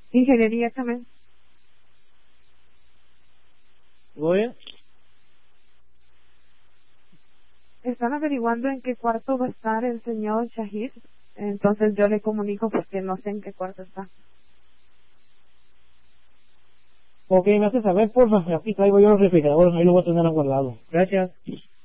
Ingeniería también. Gloria. Están averiguando en qué cuarto va a estar el señor Shahid. Entonces yo le comunico porque no sé en qué cuarto está. Ok, me hace saber, porfa. Aquí traigo yo los refrigeradores, ahí lo voy a tener guardado. Gracias.